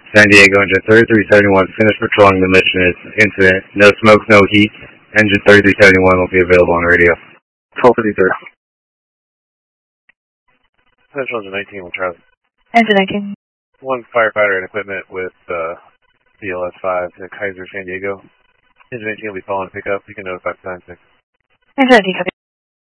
San Diego, engine 3371, finished patrolling the mission incident. No smoke, no heat. Engine 3371 will be available on radio. 1253. Central Engine 19 will travel. Engine 19. One firefighter and equipment with BLS-5 to Kaiser, San Diego. Engine 19 will be following pickup. You can notify Sign 6. Engine 19, copy.